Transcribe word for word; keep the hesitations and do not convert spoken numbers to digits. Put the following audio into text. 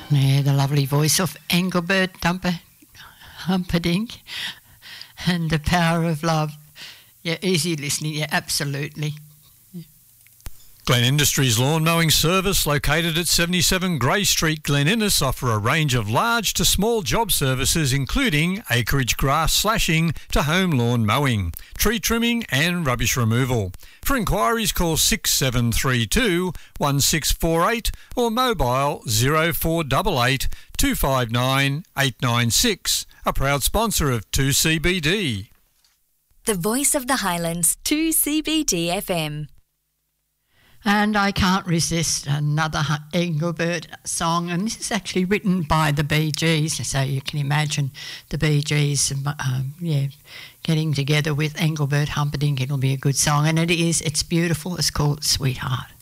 Yeah, the lovely voice of Engelbert Dumper, Humperdinck, and the power of love. Yeah, easy listening, yeah, absolutely. Glen Industries Lawn Mowing Service, located at seventy-seven Grey Street, Glen Innes, offer a range of large to small job services including acreage grass slashing to home lawn mowing, tree trimming and rubbish removal. For inquiries, call six seven three two, one six four eight or mobile zero four eight eight, two five nine, eight nine six. A proud sponsor of two C B D. The Voice of the Highlands, two C B D F M. And I can't resist another Engelbert song, and this is actually written by the Bee Gees, so you can imagine the Bee Gees, um, yeah, getting together with Engelbert Humperdinck. It'll be a good song, and it is. It's beautiful. It's called Sweetheart.